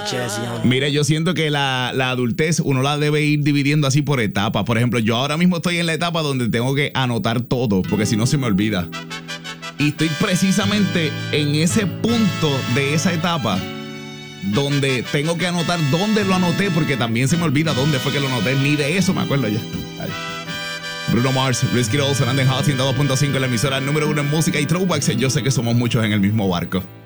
Mira, yo siento que la adultez uno la debe ir dividiendo así por etapas. Por ejemplo, yo ahora mismo estoy en la etapa donde tengo que anotar todo, porque si no se me olvida. Y estoy precisamente en ese punto de esa etapa donde tengo que anotar dónde lo anoté, porque también se me olvida dónde fue que lo anoté. Ni de eso me acuerdo ya. Ay. Bruno Mars, Risky Roll, sonando en Hot 102.5 en la emisora número 1 en música y throwbacks. Yo sé que somos muchos en el mismo barco.